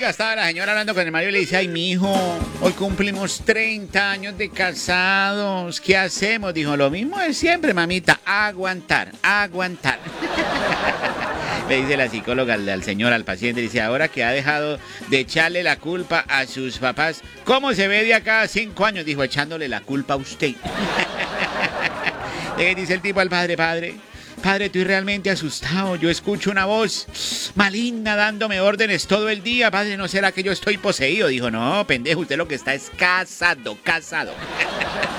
Oiga, estaba la señora hablando con el marido y le dice, ay, mijo, hoy cumplimos 30 años de casados. ¿Qué hacemos? Dijo, lo mismo de siempre, mamita, aguantar, aguantar. Le dice la psicóloga al señor, al paciente, dice, ahora que ha dejado de echarle la culpa a sus papás, ¿cómo se ve de acá a 5 años? Dijo, echándole la culpa a usted. Le dice el tipo al padre, padre, estoy realmente asustado. Yo escucho una voz maligna dándome órdenes todo el día. Padre, ¿no será que yo estoy poseído? Dijo, no, pendejo, usted lo que está es casado.